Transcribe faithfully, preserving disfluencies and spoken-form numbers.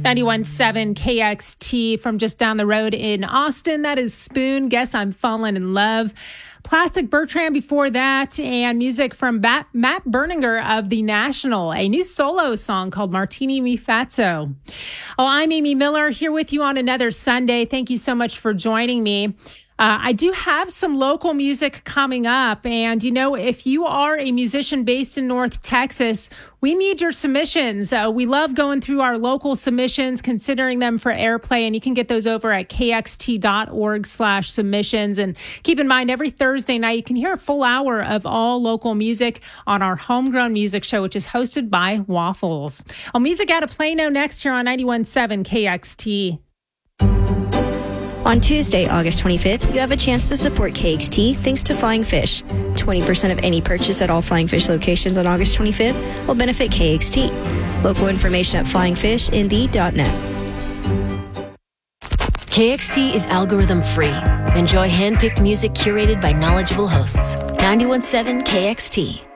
ninety-one point seven K X T from just down the road in Austin. That is Spoon. Guess I'm Falling in Love. Plastic Bertrand before that, and music from Bat- Matt Berninger of The National, a new solo song called Martini Mi Fatso. Oh, I'm Amy Miller here with you on another Sunday. Thank you so much for joining me. Uh, I do have some local music coming up. And, you know, if you are a musician based in North Texas, we need your submissions. Uh, we love going through our local submissions, considering them for airplay. And you can get those over at kxt.org slash submissions. And keep in mind, every Thursday night, you can hear a full hour of all local music on our Homegrown Music Show, which is hosted by Waffles. Well, music out of Plano next here on ninety-one point seven K X T. On Tuesday, August twenty-fifth, you have a chance to support K X T thanks to Flying Fish. twenty percent of any purchase at all Flying Fish locations on August twenty-fifth will benefit K X T. Local information at flying fish n d dot net. K X T is algorithm free. Enjoy hand-picked music curated by knowledgeable hosts. ninety-one point seven K X T.